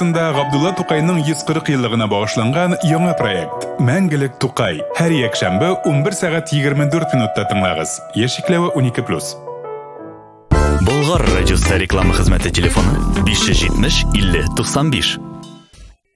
аясында Габдулла Тукайның 140 еллыгына багышланган яңа проект Мәңгелек Тукай. Һәр якшәмбе 11 сәгать 24 минутта тыңлагыз. Яшикләве 12+. Болгар радиосы реклама хезмәте телефоны 570 50 95.